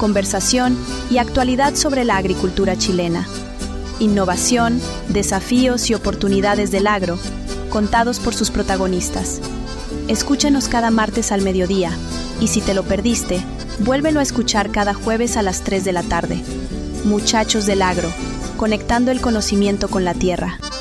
conversación y actualidad sobre la agricultura chilena. Innovación, desafíos y oportunidades del agro, contados por sus protagonistas. Escúchanos cada martes al mediodía, y si te lo perdiste, vuélvelo a escuchar cada jueves a las 3 de la tarde. Muchachos del Agro, conectando el conocimiento con la tierra.